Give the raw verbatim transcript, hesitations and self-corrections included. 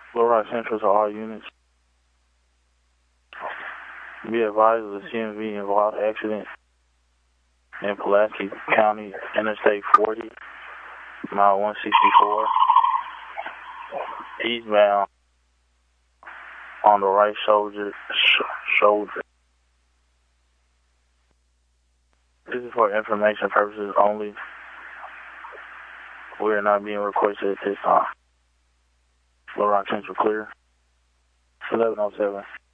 Little Rock Central to all units. Be advised of the C M V involved accident in Pulaski County, Interstate forty, mile one sixty-four, eastbound on the right shoulder. Sh shoulder. This is for information purposes only. We are not being requested at this time. Little Rock Central clear. eleven oh seven.